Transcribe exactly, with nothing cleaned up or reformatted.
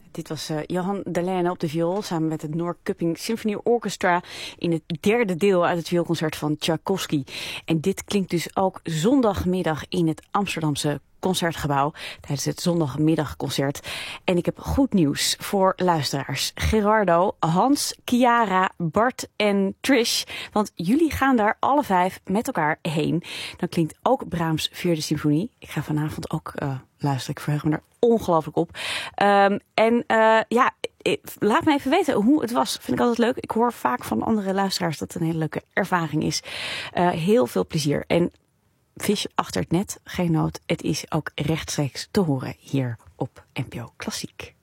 Dit was uh, Johan Dalene op de viool samen met het Noorrköping Symphony Orchestra in het derde deel uit het vioolconcert van Tchaikovsky. En dit klinkt dus ook zondagmiddag in het Amsterdamse Concertgebouw tijdens het zondagmiddagconcert. En ik heb goed nieuws voor luisteraars. Gerardo, Hans, Chiara, Bart en Trish. Want jullie gaan daar alle vijf met elkaar heen. Dan klinkt ook Brahms Vierde Symfonie. Ik ga vanavond ook uh, luisteren. Ik verheug me er ongelooflijk op. Um, en uh, ja, laat me even weten hoe het was. Vind ik altijd leuk. Ik hoor vaak van andere luisteraars dat het een hele leuke ervaring is. Uh, heel veel plezier. En vis achter het net, geen nood. Het is ook rechtstreeks te horen hier op N P O Klassiek.